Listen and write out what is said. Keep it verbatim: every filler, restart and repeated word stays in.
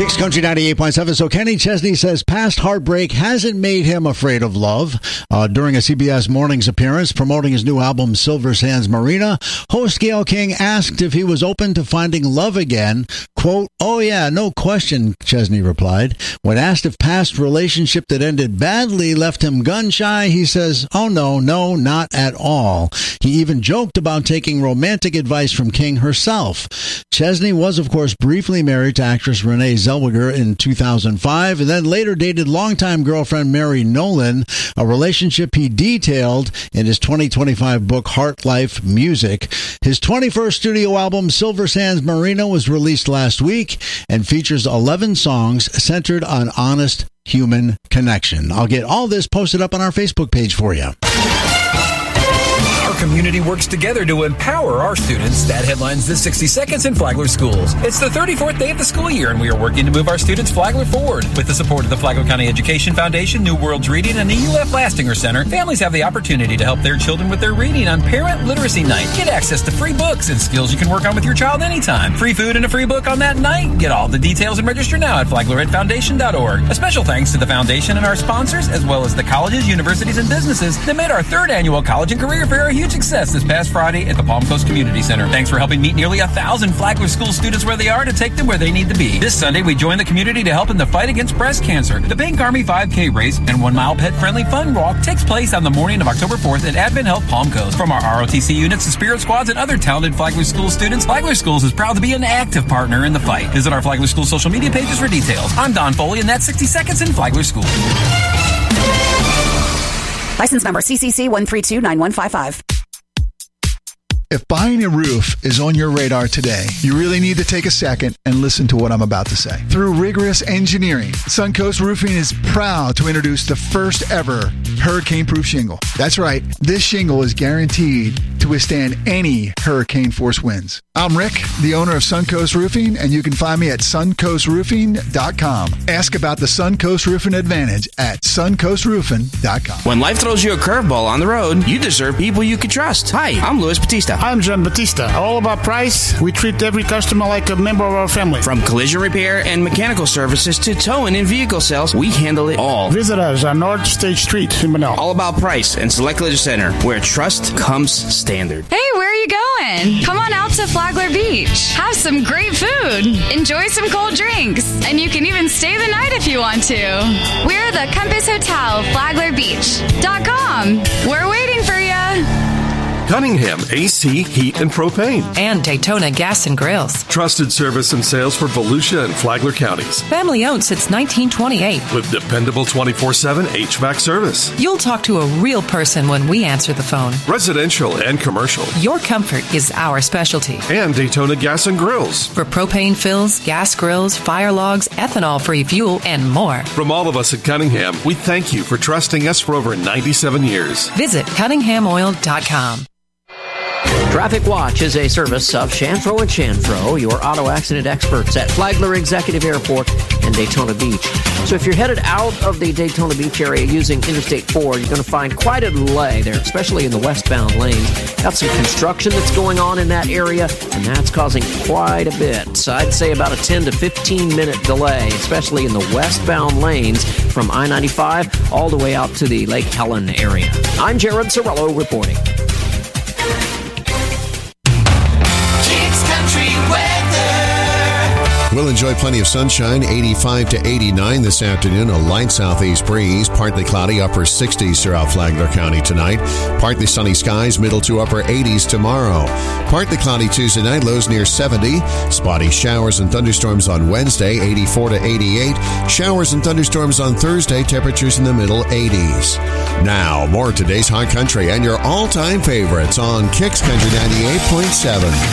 Kicks Country ninety-eight point seven. So Kenny Chesney says past heartbreak hasn't made him afraid of love. Uh, during a C B S Mornings appearance promoting his new album Silver Sands Marina, host Gayle King asked if he was open to finding love again. Quote, "Oh yeah, no question," Chesney replied. When asked if past relationship that ended badly left him gun shy, he says, "Oh no, no, not at all." He even joked about taking romantic advice from King herself. Chesney was, of course, briefly married to actress Renee Zellweger in two thousand five and then later dated longtime girlfriend Mary Nolan, a relationship he detailed in his twenty twenty-five book Heart Life Music. His twenty-first studio album Silver Sands Marina was released last week and features eleven songs centered on honest human connection. I'll get all this posted up on our Facebook page for you. Our community works together to empower our students. That headlines this sixty seconds in Flagler Schools. It's the thirty-fourth day of the school year, and we are working to move our students Flagler forward. With the support of the Flagler County Education Foundation, New Worlds Reading, and the U F Lastinger Center, families have the opportunity to help their children with their reading on Parent Literacy Night. Get access to free books and skills you can work on with your child anytime. Free food and a free book on that night. Get all the details and register now at flagler ed foundation dot org. A special thanks to the foundation and our sponsors, as well as the colleges, universities, and businesses that made our third annual College and Career Fair a huge success this past Friday at the Palm Coast Community Center. Thanks for helping meet nearly a thousand Flagler School students where they are to take them where they need to be. This Sunday, we join the community to help in the fight against breast cancer. The Pink Army five K race and one mile pet-friendly fun walk takes place on the morning of October fourth at Advent Health Palm Coast. From our R O T C units to Spirit Squads and other talented Flagler School students, Flagler Schools is proud to be an active partner in the fight. Visit our Flagler School social media pages for details. I'm Don Foley, and that's sixty seconds in Flagler School. License number C C C one three two nine one five five. If buying a roof is on your radar today, you really need to take a second and listen to what I'm about to say. Through rigorous engineering, Suncoast Roofing is proud to introduce the first ever hurricane-proof shingle. That's right, this shingle is guaranteed to withstand any hurricane-force winds. I'm Rick, the owner of Suncoast Roofing, and you can find me at suncoast roofing dot com. Ask about the Suncoast Roofing Advantage at suncoast roofing dot com. When life throws you a curveball on the road, you deserve people you can trust. Hi, I'm Luis Batista. I'm John Batista. All about price. We treat every customer like a member of our family. From collision repair and mechanical services to towing and vehicle sales, we handle it all. Visit us on North State Street in Manila. All about price and Select Leisure Center, where trust comes standard. Hey, where are you going? Come on out to Flagler Beach. Have some great food. Enjoy some cold drinks. And you can even stay the night if you want to. We're the Compass Hotel, Flagler Beach dot com. We're waiting for you. Cunningham A C, Heat, and Propane. And Daytona Gas and Grills. Trusted service and sales for Volusia and Flagler counties. Family owned since nineteen twenty-eight. With dependable twenty-four seven H V A C service. You'll talk to a real person when we answer the phone. Residential and commercial. Your comfort is our specialty. And Daytona Gas and Grills. For propane fills, gas grills, fire logs, ethanol-free fuel, and more. From all of us at Cunningham, we thank you for trusting us for over ninety-seven years. Visit cunningham oil dot com. Traffic Watch is a service of Shanfro and Shanfro, your auto accident experts at Flagler Executive Airport and Daytona Beach. So if you're headed out of the Daytona Beach area using Interstate four, you're going to find quite a delay there, especially in the westbound lanes. Got some construction that's going on in that area, and that's causing quite a bit. So I'd say about a ten to fifteen minute delay, especially in the westbound lanes from I ninety-five all the way out to the Lake Helen area. I'm Jared Sorello reporting. We'll enjoy plenty of sunshine, eighty-five to eighty-nine this afternoon. A light southeast breeze, partly cloudy, upper sixties throughout Flagler County tonight. Partly sunny skies, middle to upper eighties tomorrow. Partly cloudy Tuesday night, lows near seventy. Spotty showers and thunderstorms on Wednesday, eighty-four to eighty-eight. Showers and thunderstorms on Thursday, temperatures in the middle eighties. Now, more of today's hot country and your all-time favorites on Kicks Country ninety-eight point seven.